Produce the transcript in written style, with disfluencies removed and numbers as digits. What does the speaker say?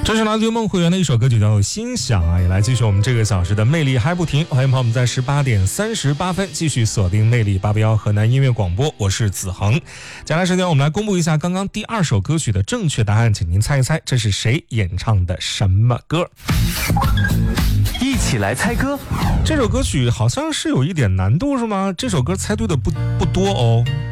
这是来自于梦会员的一首歌曲，叫做《心想》啊，也来继续我们这个小时的魅力还不停。欢迎朋友们在18点38分继续锁定魅力881河南音乐广播，我是子恒。接下来时间我们来公布一下刚刚第2首歌曲的正确答案，请您猜一猜这是谁演唱的什么歌？ 一起来猜歌。 这首歌曲好像是有一点难度是吗？这首歌猜对的不多哦。